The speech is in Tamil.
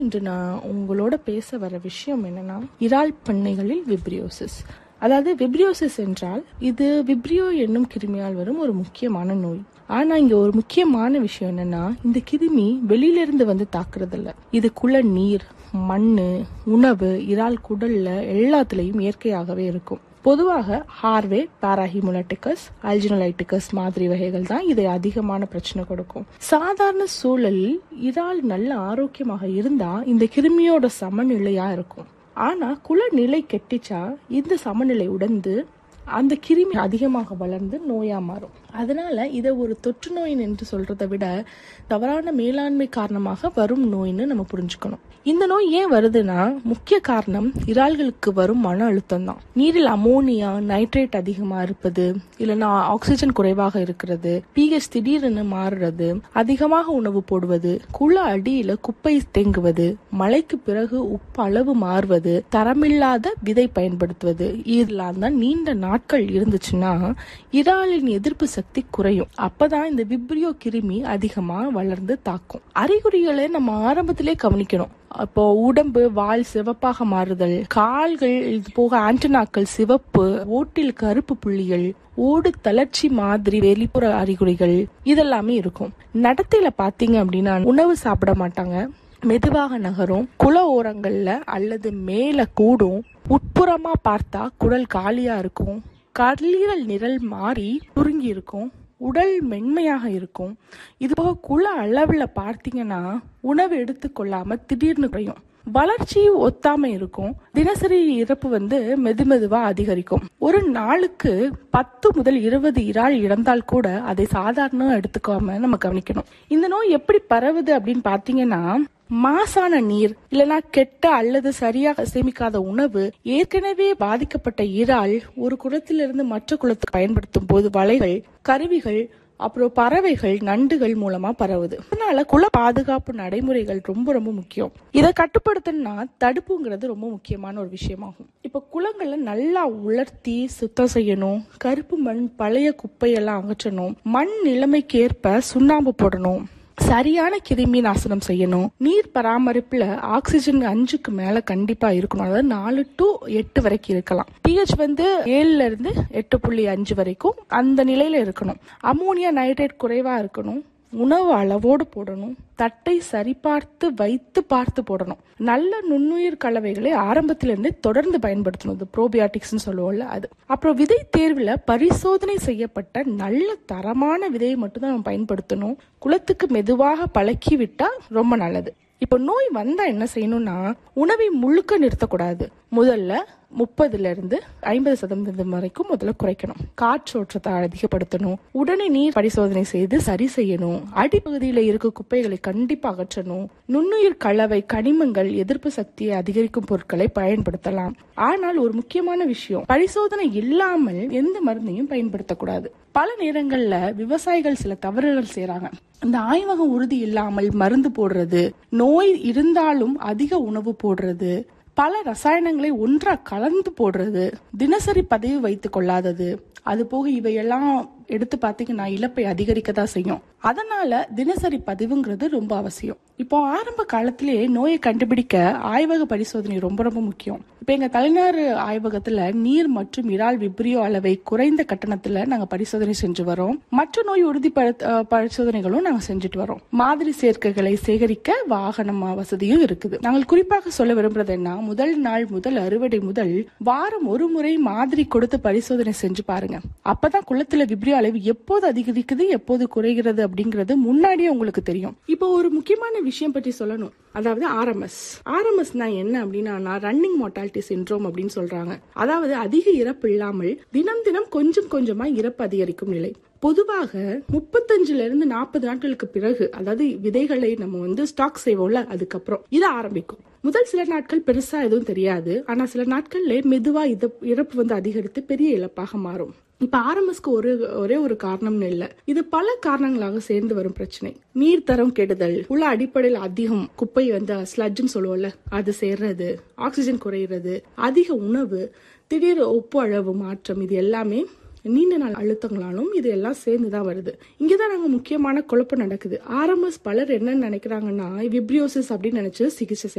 இன்று நான் உங்களோட பேச வர விஷயம் என்னன்னா, இறால் பண்ணைகளில் விப்ரியோசிஸ். அதாவது விப்ரியோசிஸ் என்றால் இது விப்ரியோ என்னும் கிருமியால் வரும் ஒரு முக்கியமான நோய். ஆனா இங்க ஒரு முக்கியமான விஷயம் என்னன்னா, இந்த கிருமி வெளியில இருந்து வந்து தாக்குறது இல்ல. இதுக்குள்ள நீர், மண்ணு, உணவு, இறால் குடல்ல எல்லாத்துலயும் இயற்கையாகவே இருக்கும். பொதுவாக ஹார்வே, பாராஹிமோலட்டிகஸ், அல்ஜினோலைட்டிகஸ் மாதிரி வகைகள் தான் இதை அதிகமான பிரச்சனை கொடுக்கும். சாதாரண சூழலில் இறால் நல்ல ஆரோக்கியமாக இருந்தா இந்த கிருமியோட சமநிலையா இருக்கும். ஆனா குலநிலை கெட்டிச்சா இந்த சமநிலை உடைந்து அந்த கிருமி அதிகமாக வளர்ந்து நோயா மாறும். அதனால இதை ஒரு தொற்று நோய் என்று சொல்றதை விட தவறான மேலாண்மை காரணமாக வரும் நோயின்னு நம்ம புரிஞ்சுக்கணும். இந்த நோய் ஏன் வருதுன்னா, முக்கிய காரணம் இறால்களுக்கு வரும் மன அழுத்தம் தான். நீரில் அமோனியா, நைட்ரேட் அதிகமா இருப்பது, இல்லைன்னா ஆக்சிஜன் குறைவாக இருக்கிறது, pH திடீர்னு மாறுறது, அதிகமாக உணவு போடுவது, குள அடியில குப்பை தேங்குவது, மழைக்கு பிறகு உப்பு அளவு மாறுவது, தரமில்லாத விதை பயன்படுத்துவது, இதெல்லாம் தான் நீண்ட நாட்கள் இருந்துச்சுன்னா இறாலின் எதிர்ப்பு சக்தி குறையும். அப்பதான் இந்த விப்ரியோ கிருமி அதிகமா வளர்ந்து தாக்கும். அறிகுறிகளை நம்ம ஆரம்பத்திலே கவனிக்கணும். அப்போ உடம்பு, வால் சிவப்பாக மாறுதல், கால்கள் இது போக ஆண்டனாக்கள் சிவப்பு, ஓட்டில் கருப்பு புள்ளிகள், ஓடு தளர்ச்சி மாதிரி வெளிப்புற அறிகுறிகள் இதெல்லாமே இருக்கும். நடத்தையில பாத்தீங்க அப்படின்னா உணவு சாப்பிட மாட்டாங்க, மெதுவாக நகரும், குள ஓரங்கள்ல அல்லது மேல கூடும், உட்புறமா பார்த்தா குடல் காலியா இருக்கும், கல்லீரல் நிரல் மாறி சுருங்கி இருக்கும், உடல் மென்மையாக இருக்கும். இது போக குள அளவுல பார்த்தீங்கன்னா உணவு எடுத்துக்கொள்ளாம திடீர்னு குறையும், வளர்ச்சி ஒத்தாம இருக்கும், தினசரி இறப்பு மெதுவா அதிகரிக்கும். ஒரு நாளுக்கு 10 முதல் 20 இறால் இறந்தால் கூட அதை சாதாரண எடுத்துக்காம நம்ம கவனிக்கணும். இந்த நோய் எப்படி பரவுது அப்படின்னு பாத்தீங்கன்னா, மாசான நீர், இல்லனா கெட்ட அல்லது சரியாக சேமிக்காத உணவு, ஏற்கனவே பாதிக்கப்பட்ட இறால் ஒரு குளத்திலிருந்து மற்ற குளத்துக்கு பயன்படுத்தும் போது வலைகள், கருவிகள், அப்புறம் பறவைகள், நண்டுகள் மூலமா பரவுது. அதனால குள பாதுகாப்பு நடைமுறைகள் ரொம்ப ரொம்ப முக்கியம். இதை கட்டுப்படுத்தணும்னா தடுப்புங்கிறது ரொம்ப முக்கியமான ஒரு விஷயமாகும். இப்ப குளங்களை நல்லா உலர்த்தி சுத்தம் செய்யணும், கருப்பு மண், பழைய குப்பையெல்லாம் அகற்றணும், மண் நிலைமைக்கு ஏற்ப சுண்ணாம்பு போடணும், சரியான கிருமி நாசனம் செய்யணும், நீர் பராமரிப்புல ஆக்சிஜன் 5க்கு மேல கண்டிப்பா இருக்கணும். அதாவது 4 to 8 வரைக்கும் இருக்கலாம். pH 7ல இருந்து 8.5 வரைக்கும் அந்த நிலையில இருக்கணும். அமோனியா, நைட்ரேட் குறைவா இருக்கணும், உணவு அளவோடு போடணும், தட்டை சரிபார்த்து வைத்து பார்த்து போடணும், நல்ல நுண்ணுயிர் கலவைகளை ஆரம்பத்திலிருந்தே தொடர்ந்து பயன்படுத்தணும், இது ப்ரோபியாட்டிக்ஸ் சொல்லுவோம்ல அது. அப்புறம் விதை தேர்வுல பரிசோதனை செய்யப்பட்ட நல்ல தரமான விதையை மட்டும் தான் நம்ம பயன்படுத்தணும். குளத்துக்கு மெதுவாக பழக்கி விட்டா ரொம்ப நல்லது. இப்போ நோய் வந்தா என்ன செய்யணும்னா, உணவை முழுக்க நிறுத்தக்கூடாது. முதல்ல 30ல இருந்து 50% வரைக்கும் முதல்ல குறைக்கணும். காற்றோட்டத்தை அதிகப்படுத்தணும், உடனே நீர் பரிசோதனை செய்து சரி செய்யணும், அடிப்பகுதியில இருக்க குப்பைகளை கண்டிப்பா அகற்றணும், நுண்ணுயிர் கலவை, கனிமங்கள், எதிர்ப்பு சக்தியை அதிகரிக்கும் பொருட்களை பயன்படுத்தலாம். ஆனால் ஒரு முக்கியமான விஷயம், பரிசோதனை இல்லாமல் எந்த மருந்தையும் பயன்படுத்தக்கூடாது. பல நேரங்கள்ல விவசாயிகள் சில தவறுகள் செய்யறாங்க. இந்த ஆய்வக உறுதி இல்லாமல் மருந்து போடுறது, நோய் இருந்தாலும் அதிக உணவு போடுறது, பல ரசாயனங்களை ஒன்றா கலந்து போடுறது, தினசரி பதிவு வைத்துக் கொள்ளாதது, அது போக இவையெல்லாம் எடுத்து பாத்தீங்கன்னா இழப்பை அதிகரிக்கதான் செய்யும். அதனால தினசரி பதிவுங்கிறது ரொம்ப அவசியம். இப்போ ஆரம்ப காலத்திலேயே நோயை கண்டுபிடிக்க ஆய்வக பரிசோதனை ரொம்ப ரொம்ப முக்கியம். இப்ப எங்க தலைநாறு ஆய்வகத்துல நீர் மற்றும் இறால் விப்ரியோ அளவை குறைந்த கட்டணத்துல நாங்க பரிசோதனை செஞ்சு வரோம். மற்ற நோய் உறுதி பரிசோதனைகளும் நாங்க செஞ்சுட்டு வரோம். மாதிரி சேர்க்கைகளை சேகரிக்க வாகனம் வசதியும் இருக்குது. நாங்கள் குறிப்பாக சொல்ல விரும்புறது என்ன, முதல் நாள் முதல் அறுவடை முதல் வாரம் ஒரு முறை மாதிரி கொடுத்து பரிசோதனை செஞ்சு பாருங்க. அப்பதான் குளத்துல விப்ரியோ அளவு எப்போது அதிகரிக்குது, எப்போது குறைகிறது அப்படிங்கிறது முன்னாடியே உங்களுக்கு தெரியும். இப்போ ஒரு முக்கியமான விஷயம் பற்றி சொல்லணும். அதாவது ஆர்எம்எஸ்னா என்ன அப்படின்னா, ரன்னிங் மோர்டாலிட்டி சிண்ட்ரோம் அப்படின்னு சொல்றாங்க. அதாவது அதிக இறப்பு இல்லாமல் தினம் தினம் கொஞ்சம் கொஞ்சமா இறப்பு அதிகரிக்கும் நிலை. பொதுவாக 35ல இருந்து 40 நாட்களுக்கு பிறகு, அதாவது விதைகளை நம்ம ஸ்டாக் செய்வோம்ல, அதுக்கப்புறம் இது ஆரம்பிக்கும். முதல் சில நாட்கள் பெருசா எதுவும் தெரியாது, ஆனா சில நாட்கள்ல மெதுவா இறப்பு அதிகரித்து பெரிய இழப்பாக மாறும். இப்ப ஆர்எம்எஸ்க்கு ஒரே ஒரு காரணம் இல்ல, இது பல காரணங்களாக சேர்ந்து வரும் பிரச்சனை. நீர் தரம் கெடுதல், உள்ள அடிப்படையில் அதிகம் குப்பை ஸ்லட்ஜ்னு சொல்லுவோம்ல அது சேர்றது, ஆக்சிஜன் குறையிறது, அதிக உணவு, திடீர் உப்பு அளவு மாற்றம், இது எல்லாமே நீண்ட நாள் அழுத்தங்களாலும் இது எல்லாம் சேர்ந்துதான் வருது. இங்கதான் நாங்க முக்கியமான குழப்பம் நடக்குது. ஆர்எம்எஸ் பலர் என்ன நினைக்கிறாங்கன்னா விப்ரியோசிஸ் அப்படின்னு நினைச்சு சிகிச்சை